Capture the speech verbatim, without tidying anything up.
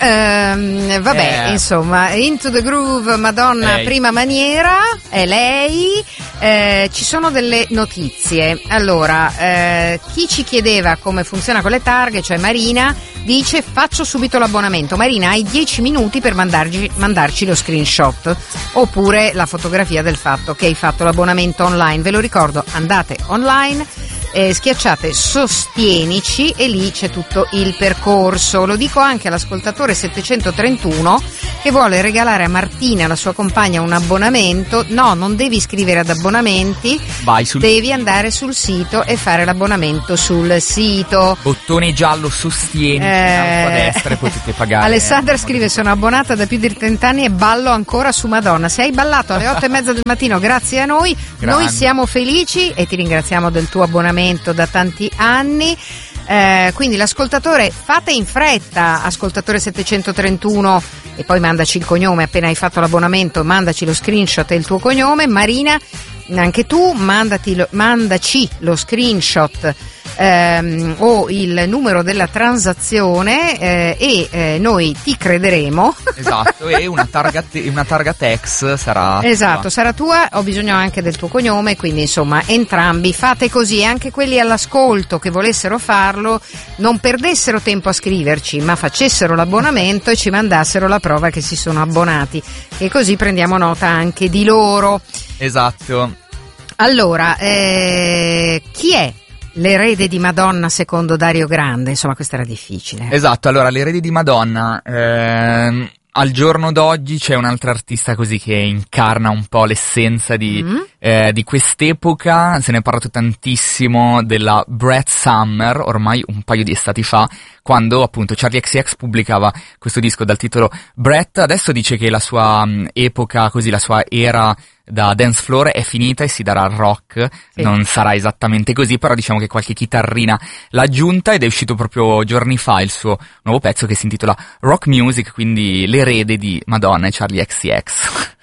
ehm, vabbè, eh. insomma, Into the Groove, Madonna, Ehi. prima maniera, è lei. Eh, ci sono delle notizie. Allora, eh, chi ci chiedeva come funziona con le targhe, cioè Marina, dice faccio subito l'abbonamento. Marina, hai dieci minuti per mandarci, mandarci lo screenshot oppure la fotografia del fatto che hai fatto l'abbonamento online. Ve lo ricordo, andate online, eh, schiacciate sostienici e lì c'è tutto il percorso. Lo dico anche all'ascoltatore settecentotrentuno che vuole regalare a Martina, la sua compagna, un abbonamento. No, non devi iscrivere ad abbonamenti, Vai sul devi andare sul sito e fare l'abbonamento sul sito. bottone giallo sostieni Eh, in alto a destra e potete pagare. Alessandra scrive: sono abbonata da più di trenta anni e ballo ancora su Madonna. Se hai ballato alle otto e mezza del mattino grazie a noi, Grande. noi siamo felici e ti ringraziamo del tuo abbonamento da tanti anni. Eh, quindi l'ascoltatore, fate in fretta, ascoltatore settecentotrentuno, e poi mandaci il cognome appena hai fatto l'abbonamento, mandaci lo screenshot e il tuo cognome. Marina, anche tu mandati lo, mandaci lo screenshot ehm, o il numero della transazione eh, e eh, noi ti crederemo. Esatto, e una targa, te- una targa text sarà Esatto, tua. sarà tua. Ho bisogno anche del tuo cognome, quindi insomma entrambi fate così. E anche quelli all'ascolto che volessero farlo non perdessero tempo a scriverci, ma facessero l'abbonamento e ci mandassero la prova che si sono abbonati, e così prendiamo nota anche di loro. Esatto. Allora, eh, chi è l'erede di Madonna secondo Dario Grande? Insomma, questa era difficile. Esatto, allora l'erede di Madonna, ehm, al giorno d'oggi c'è un'altra artista così che incarna un po' l'essenza di, Mm. eh, di quest'epoca. Se ne è parlato tantissimo della Brett Summer, ormai un paio di estati fa, quando appunto Charli X C X pubblicava questo disco dal titolo Brett. Adesso dice che la sua mh, epoca, così la sua era da dance floor è finita e si darà al rock. Sì. Non sarà esattamente così, però diciamo che qualche chitarrina l'ha aggiunta, ed è uscito proprio giorni fa il suo nuovo pezzo che si intitola Rock Music, quindi l'erede di Madonna e Charli X C X.